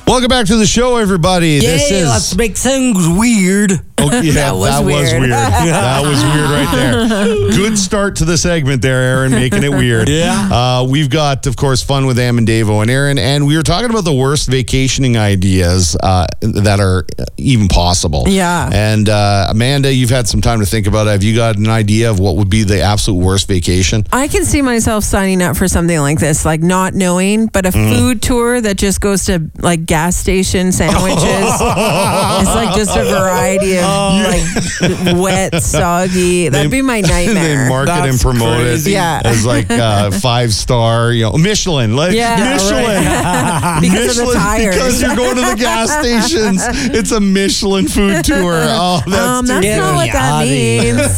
Welcome back to the show, everybody. Let's make things weird. Oh, yeah, that was weird. That was weird right there. Good start to the segment there, Aaron, making it weird. Yeah. We've got, of course, Fun with Am and Davo and Aaron, and we were talking about the worst vacationing ideas that are even possible. Yeah. And Amanda, you've had some time to think about it. Have you got an idea of what would be the absolute worst vacation? I can see myself signing up for something like this, like not knowing, but a food tour that just goes to like gas station sandwiches. It's like just a variety of like wet, soggy. That'd be my nightmare. They market and promote it as like 5-star, Michelin. Like Michelin. Right. Because of the tires. Because you're going to the gas stations. It's a Michelin food tour. Oh, that's not what that means.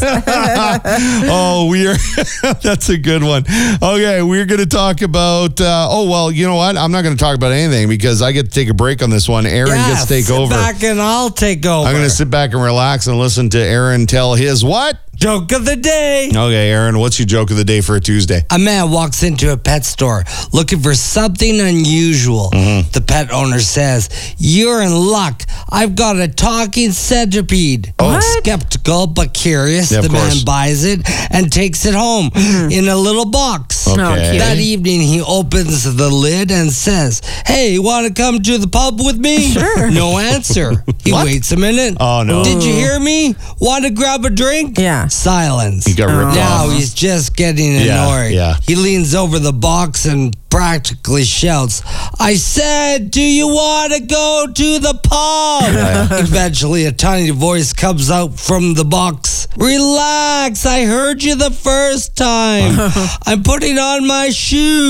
we are. That's a good one. Okay, we're going to talk about. You know what? I'm not going to talk about anything because I get to take a break on this one. Aaron gets to take over. Sit back and I'll take over. I'm going to sit back and relax and listen to Aaron tell his what? Joke of the day. Okay, Aaron, what's your joke of the day for a Tuesday? A man walks into a pet store looking for something unusual. The pet owner says, "You're in luck. I've got a talking centipede." What? Skeptical but curious, Yeah, the man course. buys it and takes it home in a little box. Okay. That evening, he opens the lid and says, "Hey, you want to come to the pub with me?" Sure. No answer. He waits a minute. Oh, no. Did you hear me? Want to grab a drink? Yeah. Silence. He got ripped Now off. he's just getting annoyed. Yeah. He leans over the box and practically shouts, "I said, do you want to go to the pub?" Eventually, a tiny voice comes out from the box. "Relax, I heard you the first time. I'm putting on my shoes."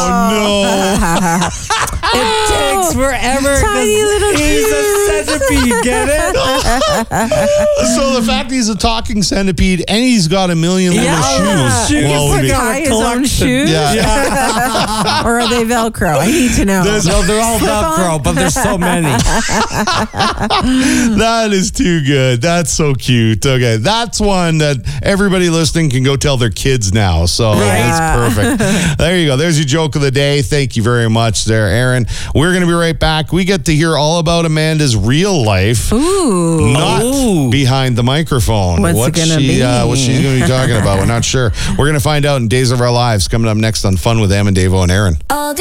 Oh, It takes forever. Tiny little he's a centipede, get it? no. So the fact he's a talking centipede and he's got a million little shoes. He Well, can we- tie his own shoes? Yeah. Or are they Velcro? I need to know. No, they're all Velcro, but there's so many. That is too good. That's so cute. Okay, that's one that everybody listening can go tell their kids now. So that's perfect. There you go. There's your joke of the day. Thank you very much there, Aaron. We're going to be right back. We get to hear all about Amanda's real life. Ooh. Not behind the microphone. What's it gonna be? What she's going to be talking about. We're not sure. We're going to find out in Days of Our Lives coming up next on Fun with Am and Davo and Aaron. All day.